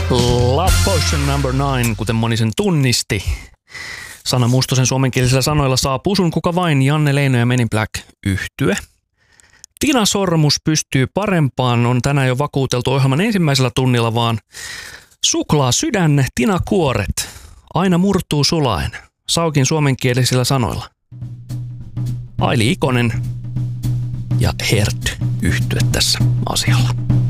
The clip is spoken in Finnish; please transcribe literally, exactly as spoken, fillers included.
Love Potion number nine, kuten moni sen tunnisti. Sanna Mustosen suomenkielisillä sanoilla saa pusun kuka vain, Janne Leino ja Men in Black -yhtye. Tina Sormus pystyy parempaan, on tänään jo vakuuteltu ohjelman ensimmäisellä tunnilla, vaan suklaa sydän, Tina Kuoret, aina murtuu sulaen, Saukin suomenkielisillä sanoilla. Aili Ikonen ja Hert -yhtye tässä asialla.